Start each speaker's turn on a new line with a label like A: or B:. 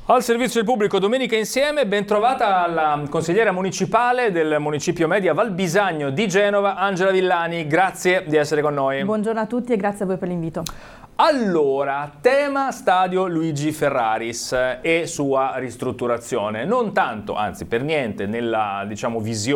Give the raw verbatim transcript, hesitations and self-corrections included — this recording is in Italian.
A: Al servizio del pubblico Domenica Insieme, ben trovata alla consigliera municipale del municipio Media Valbisagno di Genova, Angela Villani. Grazie di essere con noi.
B: Buongiorno a tutti e grazie a voi per l'invito.
A: Allora, tema stadio Luigi Ferraris e sua ristrutturazione. Non tanto, anzi per niente, nella diciamo visione